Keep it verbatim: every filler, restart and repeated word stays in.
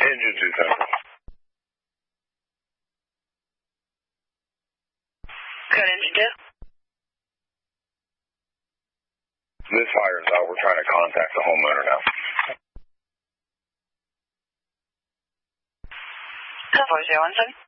Engine two thousand. Code engine two. This fire is out. We're trying to contact the homeowner now. four zero one seven.